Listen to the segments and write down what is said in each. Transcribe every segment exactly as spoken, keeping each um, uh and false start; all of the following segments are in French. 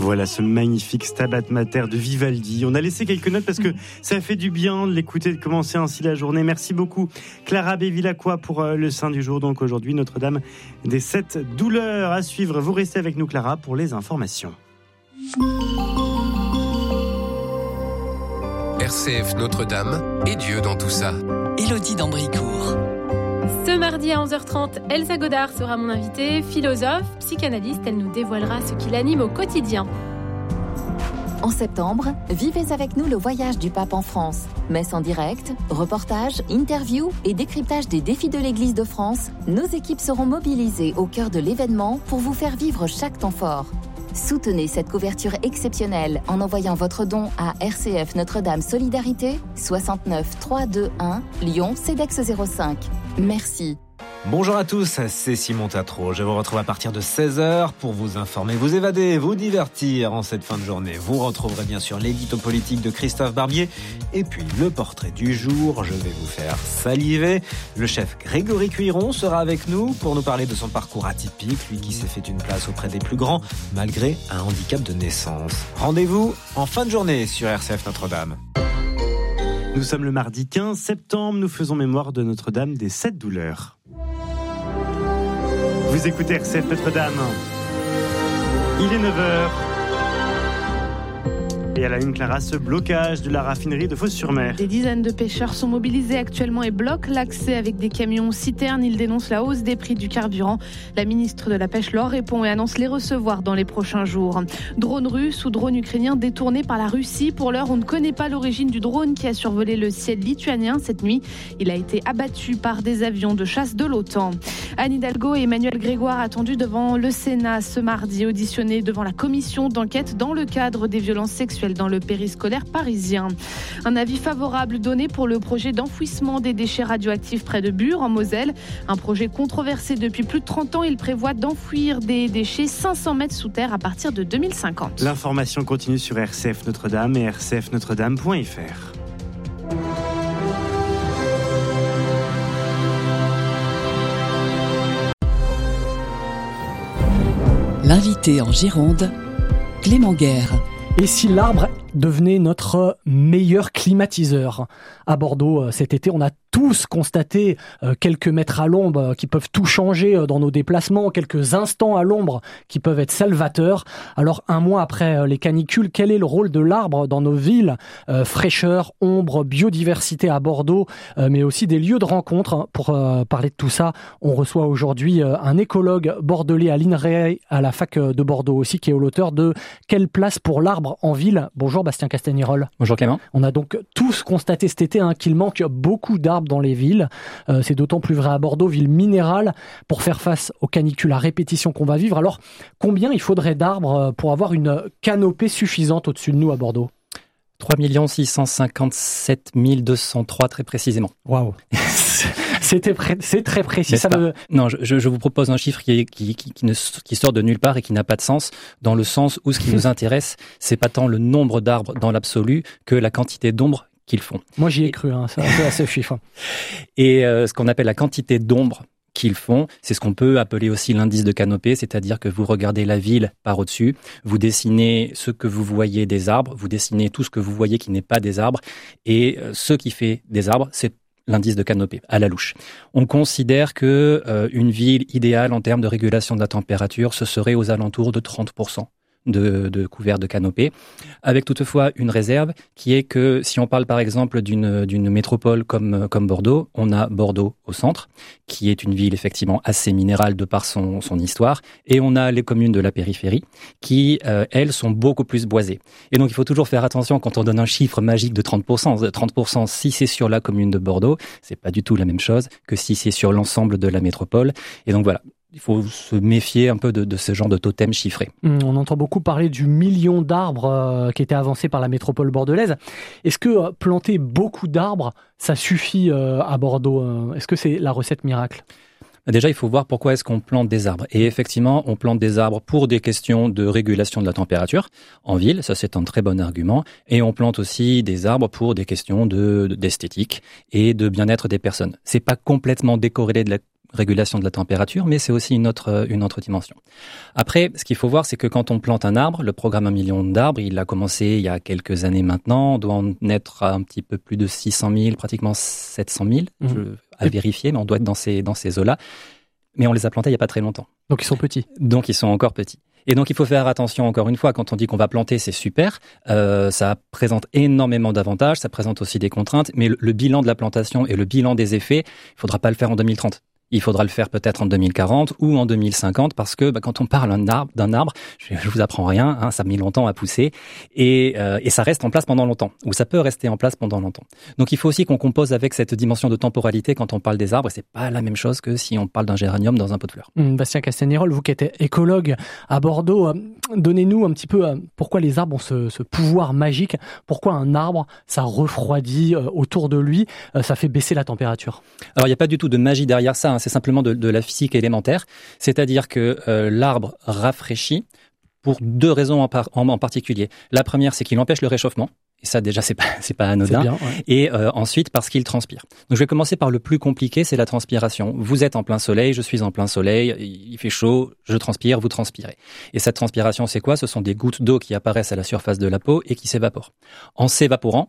Voilà ce magnifique Stabat Mater de Vivaldi. On a laissé quelques notes parce que ça fait du bien de l'écouter, de commencer ainsi la journée. Merci beaucoup Clara Bevilacqua pour le Saint du jour. Donc aujourd'hui, Notre-Dame des sept douleurs à suivre. Vous restez avec nous Clara pour les informations. R C F Notre-Dame et Dieu dans tout ça. Élodie d'Andricourt. Ce mardi à onze heures trente, Elsa Godard sera mon invitée, philosophe, psychanalyste. Elle nous dévoilera ce qui l'anime au quotidien. En septembre, vivez avec nous le voyage du pape en France. Messe en direct, reportages, interviews et décryptage des défis de l'Église de France. Nos équipes seront mobilisées au cœur de l'événement pour vous faire vivre chaque temps fort. Soutenez cette couverture exceptionnelle en envoyant votre don à R C F Notre-Dame Solidarité soixante-neuf trois deux un Lyon Cedex zéro cinq. Merci. Bonjour à tous, c'est Simon Tatro. Je vous retrouve à partir de seize heures pour vous informer, vous évader, vous divertir en cette fin de journée. Vous retrouverez bien sûr l'édito politique de Christophe Barbier et puis le portrait du jour. Je vais vous faire saliver. Le chef Grégory Cuiron sera avec nous pour nous parler de son parcours atypique, lui qui s'est fait une place auprès des plus grands malgré un handicap de naissance. Rendez-vous en fin de journée sur R C F Notre-Dame. Nous sommes le mardi quinze septembre, nous faisons mémoire de Notre-Dame des sept douleurs. Vous écoutez R C F Notre-Dame. Il est neuf heures. Et à la une, Clara, ce blocage de la raffinerie de Fos-sur-Mer. Des dizaines de pêcheurs sont mobilisés actuellement et bloquent l'accès avec des camions citernes. Ils dénoncent la hausse des prix du carburant. La ministre de la Pêche leur répond et annonce les recevoir dans les prochains jours. Drone russe ou drone ukrainien détourné par la Russie. Pour l'heure, on ne connaît pas l'origine du drone qui a survolé le ciel lituanien cette nuit. Il a été abattu par des avions de chasse de l'OTAN. Anne Hidalgo et Emmanuel Grégoire attendus devant le Sénat ce mardi, auditionnés devant la commission d'enquête dans le cadre des violences sexuelles dans le périscolaire parisien. Un avis favorable donné pour le projet d'enfouissement des déchets radioactifs près de Bure, en Moselle. Un projet controversé depuis plus de trente ans. Il prévoit d'enfouir des déchets cinq cents mètres sous terre à partir de deux mille cinquante. L'information continue sur R C F Notre-Dame et r c f notre dame point f r. L'invité en Gironde, Clément Guerre. Et si l'arbre devenait notre meilleur climatiseur ? À Bordeaux, cet été, on a tous constaté quelques mètres à l'ombre qui peuvent tout changer dans nos déplacements, quelques instants à l'ombre qui peuvent être salvateurs. Alors, un mois après les canicules, quel est le rôle de l'arbre dans nos villes ? euh, Fraîcheur, ombre, biodiversité à Bordeaux, euh, mais aussi des lieux de rencontre. Pour euh, parler de tout ça, on reçoit aujourd'hui euh, un écologue bordelais à l'I N R E à la fac de Bordeaux aussi, qui est l'auteur de « Quelle place pour l'arbre en ville ?» Bonjour Bastien Castagnerol. Bonjour Clément. On a donc tous constaté cet été hein, qu'il manque beaucoup d'arbres dans les villes. Euh, c'est d'autant plus vrai à Bordeaux, ville minérale, pour faire face aux canicules à répétition qu'on va vivre. Alors, combien il faudrait d'arbres pour avoir une canopée suffisante au-dessus de nous à Bordeaux ? trois millions six cent cinquante-sept mille deux cent trois très précisément. Waouh. C'était pré- c'est très précis. Ça me... Non, je, je vous propose un chiffre qui, est, qui, qui, qui, ne, qui sort de nulle part et qui n'a pas de sens, dans le sens où ce qui nous intéresse, c'est pas tant le nombre d'arbres dans l'absolu que la quantité d'ombre qu'ils font. Moi, j'y ai cru, hein, ça, à ce chiffre. Et euh, ce qu'on appelle la quantité d'ombre qu'ils font, c'est ce qu'on peut appeler aussi l'indice de canopée, c'est-à-dire que vous regardez la ville par au-dessus, vous dessinez ce que vous voyez des arbres, vous dessinez tout ce que vous voyez qui n'est pas des arbres, et euh, ce qui fait des arbres, c'est l'indice de canopée, à la louche. On considère que euh, une ville idéale en termes de régulation de la température, ce serait aux alentours de trente pour cent de, de couvert de canopée, avec toutefois une réserve qui est que si on parle par exemple d'une, d'une métropole comme, comme Bordeaux, on a Bordeaux au centre, qui est une ville effectivement assez minérale de par son, son histoire, et on a les communes de la périphérie qui, euh, elles, sont beaucoup plus boisées. Et donc il faut toujours faire attention quand on donne un chiffre magique de trente pour cent. trente pour cent si c'est sur la commune de Bordeaux, c'est pas du tout la même chose que si c'est sur l'ensemble de la métropole. Et donc voilà. Il faut se méfier un peu de, de ce genre de totem chiffré. On entend beaucoup parler du million d'arbres euh, qui était avancé par la métropole bordelaise. Est-ce que euh, planter beaucoup d'arbres, ça suffit euh, à Bordeaux euh, Est-ce que c'est la recette miracle ? Déjà, il faut voir pourquoi est-ce qu'on plante des arbres. Et effectivement, on plante des arbres pour des questions de régulation de la température en ville. Ça, c'est un très bon argument. Et on plante aussi des arbres pour des questions de, d'esthétique et de bien-être des personnes. C'est pas complètement décorrélé de la régulation de la température, mais c'est aussi une autre, une autre dimension. Après, ce qu'il faut voir, c'est que quand on plante un arbre, le programme un million d'arbres, il a commencé il y a quelques années maintenant, on doit en être à un petit peu plus de six cent mille, pratiquement sept cent mille, mmh. je, à vérifier, mais on doit être dans ces, dans ces eaux-là. Mais on les a plantés il n'y a pas très longtemps. Donc ils sont petits. Donc ils sont encore petits. Et donc il faut faire attention, encore une fois, quand on dit qu'on va planter, c'est super, euh, ça présente énormément d'avantages, ça présente aussi des contraintes, mais le, le bilan de la plantation et le bilan des effets, il ne faudra pas le faire en deux mille trente. Il faudra le faire peut-être en deux mille quarante ou en deux mille cinquante parce que bah, quand on parle d'un arbre, d'un arbre, je, je vous apprends rien, hein, ça a mis longtemps à pousser et, euh, et ça reste en place pendant longtemps ou ça peut rester en place pendant longtemps. Donc il faut aussi qu'on compose avec cette dimension de temporalité quand on parle des arbres et c'est pas la même chose que si on parle d'un géranium dans un pot de fleurs. Mmh, Bastien Castagnérol, vous qui êtes écologue à Bordeaux, euh, donnez-nous un petit peu euh, pourquoi les arbres ont ce, ce pouvoir magique, pourquoi un arbre ça refroidit euh, autour de lui, euh, ça fait baisser la température. Alors il n'y a pas du tout de magie derrière ça. Hein. C'est simplement de, de la physique élémentaire, c'est-à-dire que euh, l'arbre rafraîchit pour deux raisons en, par, en, en particulier. La première, c'est qu'il empêche le réchauffement, et ça déjà c'est pas c'est pas anodin. C'est bien, ouais. Et euh, ensuite parce qu'il transpire. Donc je vais commencer par le plus compliqué, c'est la transpiration. Vous êtes en plein soleil, je suis en plein soleil, il fait chaud, je transpire, vous transpirez. Et cette transpiration, c'est quoi ? Ce sont des gouttes d'eau qui apparaissent à la surface de la peau et qui s'évaporent. En s'évaporant,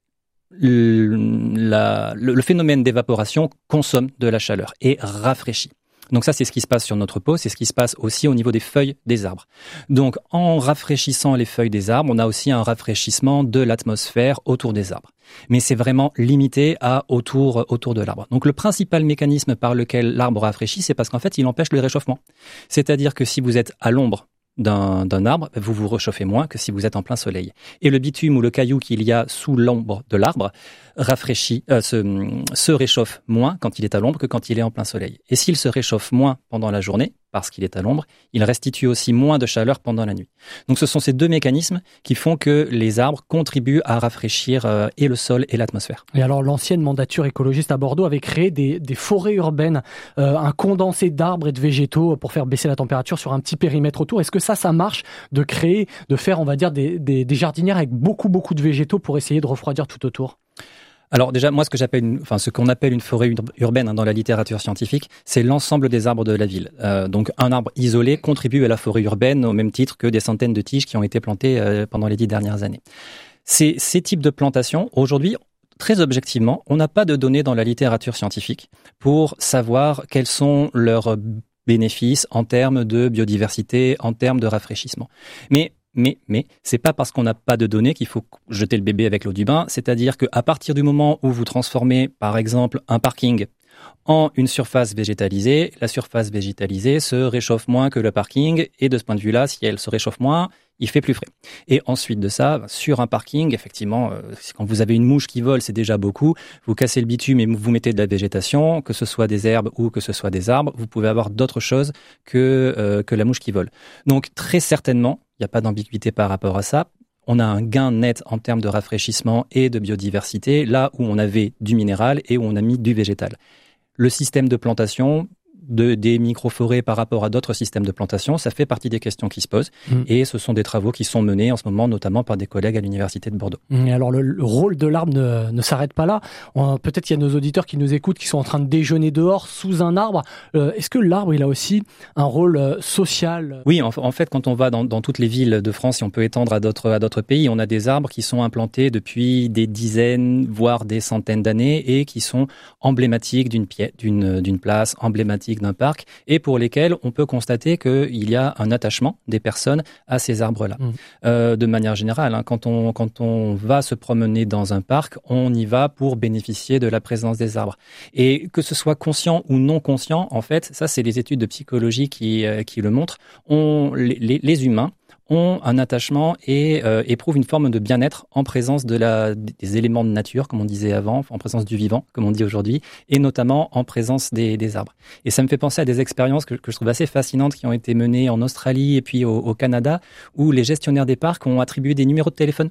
La, le, le phénomène d'évaporation consomme de la chaleur et rafraîchit. Donc ça, c'est ce qui se passe sur notre peau, c'est ce qui se passe aussi au niveau des feuilles des arbres. Donc en rafraîchissant les feuilles des arbres, on a aussi un rafraîchissement de l'atmosphère autour des arbres. Mais c'est vraiment limité à autour, autour de l'arbre. Donc le principal mécanisme par lequel l'arbre rafraîchit, c'est parce qu'en fait, il empêche le réchauffement. C'est-à-dire que si vous êtes à l'ombre D'un, d'un arbre, vous vous réchauffez moins que si vous êtes en plein soleil. Et le bitume ou le caillou qu'il y a sous l'ombre de l'arbre rafraîchit, euh, se, se réchauffe moins quand il est à l'ombre que quand il est en plein soleil. Et s'il se réchauffe moins pendant la journée, parce qu'il est à l'ombre, il restitue aussi moins de chaleur pendant la nuit. Donc ce sont ces deux mécanismes qui font que les arbres contribuent à rafraîchir euh, et le sol et l'atmosphère. Et alors l'ancienne mandature écologiste à Bordeaux avait créé des, des forêts urbaines, euh, un condensé d'arbres et de végétaux pour faire baisser la température sur un petit périmètre autour. Est-ce que ça, ça marche de créer, de faire, on va dire, des, des, des jardinières avec beaucoup, beaucoup de végétaux pour essayer de refroidir tout autour ? Alors déjà, moi, ce que j'appelle, une, enfin, ce qu'on appelle une forêt urbaine hein, dans la littérature scientifique, c'est l'ensemble des arbres de la ville. Euh, donc, un arbre isolé contribue à la forêt urbaine au même titre que des centaines de tiges qui ont été plantées euh, pendant les dix dernières années. Ces, ces types de plantations, aujourd'hui, très objectivement, on n'a pas de données dans la littérature scientifique pour savoir quels sont leurs bénéfices en termes de biodiversité, en termes de rafraîchissement. Mais Mais, mais, c'est pas parce qu'on n'a pas de données qu'il faut jeter le bébé avec l'eau du bain. C'est-à-dire qu'à partir du moment où vous transformez, par exemple, un parking en une surface végétalisée, la surface végétalisée se réchauffe moins que le parking. Et de ce point de vue-là, si elle se réchauffe moins, il fait plus frais. Et ensuite de ça, sur un parking, effectivement, euh, quand vous avez une mouche qui vole, c'est déjà beaucoup. Vous cassez le bitume et vous mettez de la végétation, que ce soit des herbes ou que ce soit des arbres, vous pouvez avoir d'autres choses que, euh, que la mouche qui vole. Donc, très certainement, il n'y a pas d'ambiguïté par rapport à ça. On a un gain net en termes de rafraîchissement et de biodiversité, là où on avait du minéral et où on a mis du végétal. Le système de plantation de, des micro-forêts par rapport à d'autres systèmes de plantation, ça fait partie des questions qui se posent. Mmh. Et ce sont des travaux qui sont menés en ce moment, notamment par des collègues à l'Université de Bordeaux. Et alors, le, le rôle de l'arbre ne, ne s'arrête pas là. On, peut-être qu'il y a nos auditeurs qui nous écoutent, qui sont en train de déjeuner dehors, sous un arbre. Euh, est-ce que l'arbre, il a aussi un rôle euh, social ? Oui, en, en fait, quand on va dans, dans toutes les villes de France, si on peut étendre à d'autres, à d'autres pays, on a des arbres qui sont implantés depuis des dizaines, voire des centaines d'années et qui sont emblématiques d'une, pièce, d'une, d'une place, emblématiques d'un parc et pour lesquels on peut constater qu'il y a un attachement des personnes à ces arbres-là. Mmh. Euh, de manière générale, hein, quand on, quand on va se promener dans un parc, on y va pour bénéficier de la présence des arbres. Et que ce soit conscient ou non conscient, en fait, ça c'est les études de psychologie qui, euh, qui le montrent, on, les, les, les humains ont un attachement et euh, éprouvent une forme de bien-être en présence de la, des éléments de nature, comme on disait avant, en présence du vivant, comme on dit aujourd'hui, et notamment en présence des, des arbres. Et ça me fait penser à des expériences que, que je trouve assez fascinantes qui ont été menées en Australie et puis au, au Canada, où les gestionnaires des parcs ont attribué des numéros de téléphone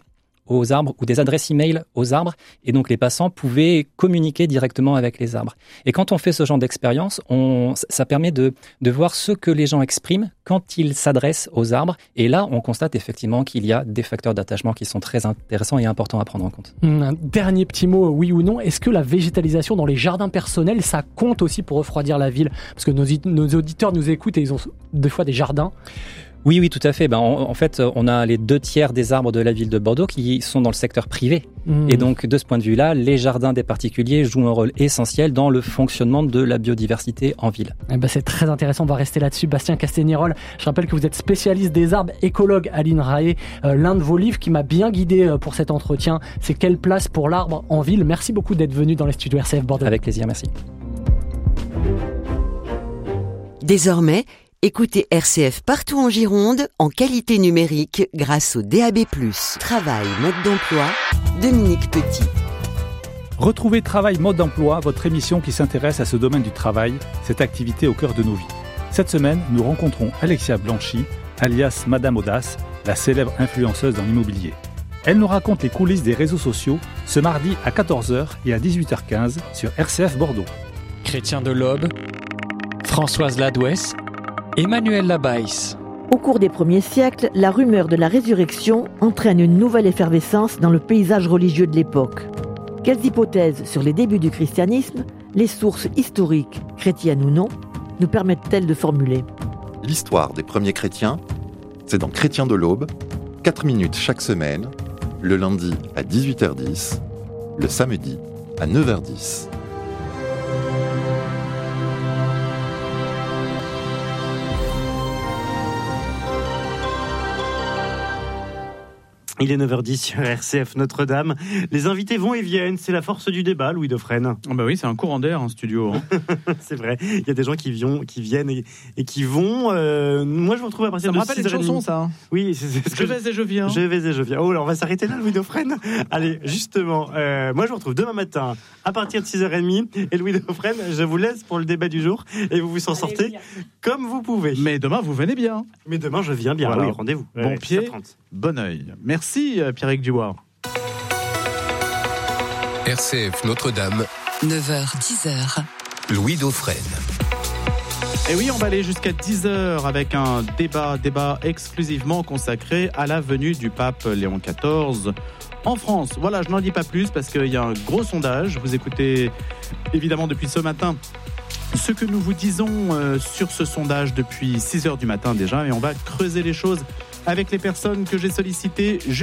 aux arbres ou des adresses e-mail aux arbres. Et donc, les passants pouvaient communiquer directement avec les arbres. Et quand on fait ce genre d'expérience, on, ça permet de, de voir ce que les gens expriment quand ils s'adressent aux arbres. Et là, on constate effectivement qu'il y a des facteurs d'attachement qui sont très intéressants et importants à prendre en compte. Un dernier petit mot, oui ou non. Est-ce que la végétalisation dans les jardins personnels, ça compte aussi pour refroidir la ville ? Parce que nos, nos auditeurs nous écoutent et ils ont des fois des jardins. Oui, oui, tout à fait. Ben, en, en fait, on a les deux tiers des arbres de la ville de Bordeaux qui sont dans le secteur privé. Mmh. Et donc, de ce point de vue-là, les jardins des particuliers jouent un rôle essentiel dans le fonctionnement de la biodiversité en ville. Eh ben, c'est très intéressant, on va rester là-dessus. Bastien Castaignérol, je rappelle que vous êtes spécialiste des arbres, écologue à l'INRAE. Euh, l'un de vos livres qui m'a bien guidé pour cet entretien, c'est Quelle place pour l'arbre en ville ? Merci beaucoup d'être venu dans les studios R C F Bordeaux. Avec plaisir, merci. Désormais, écoutez R C F partout en Gironde, en qualité numérique, grâce au D A B plus. Travail, mode d'emploi, Dominique Petit. Retrouvez Travail, mode d'emploi, votre émission qui s'intéresse à ce domaine du travail, cette activité au cœur de nos vies. Cette semaine, nous rencontrons Alexia Blanchy, alias Madame Audace, la célèbre influenceuse dans l'immobilier. Elle nous raconte les coulisses des réseaux sociaux ce mardi à quatorze heures et à dix-huit heures quinze sur R C F Bordeaux. Chrétien de l'Aube, Françoise Ladouès, Emmanuel Labaisse. Au cours des premiers siècles, la rumeur de la résurrection entraîne une nouvelle effervescence dans le paysage religieux de l'époque. Quelles hypothèses sur les débuts du christianisme, les sources historiques, chrétiennes ou non, nous permettent-elles de formuler ? L'histoire des premiers chrétiens, c'est dans Chrétien de l'Aube, quatre minutes chaque semaine, le lundi à dix-huit heures dix, le samedi à neuf heures dix. Il est neuf heures dix sur R C F Notre-Dame. Les invités vont et viennent. C'est la force du débat, Louis Dauphren. Oh bah oui, c'est un courant d'air en studio. Hein. C'est vrai. Il y a des gens qui, viennent, qui viennent et, et qui vont. Euh, moi, je me retrouve à partir ça de six heures trente. Ça me rappelle une chanson, ça. Oui, c'est, c'est ce je que vais et je viens. Je vais et je viens. Oh, alors on va s'arrêter là, Louis Dauphren. Allez, justement, euh, moi, je vous retrouve demain matin à partir de six heures trente. Et Louis Dauphren, je vous laisse pour le débat du jour. Et vous vous en sortez Allez, comme vous pouvez. Mais demain, vous venez bien. Mais demain, je viens bien. Voilà. Oui, rendez-vous. Bon euh, pied, bon œil. Merci, Pierrick Dubois. R C F Notre-Dame, neuf heures dix heures. Louis Dauphren. Et oui, on va aller jusqu'à dix heures avec un débat, débat exclusivement consacré à la venue du pape Léon quatorze en France. Voilà, je n'en dis pas plus parce qu'il y a un gros sondage. Vous écoutez évidemment depuis ce matin ce que nous vous disons euh, sur ce sondage depuis six heures du matin déjà, et on va creuser les choses avec les personnes que j'ai sollicitées.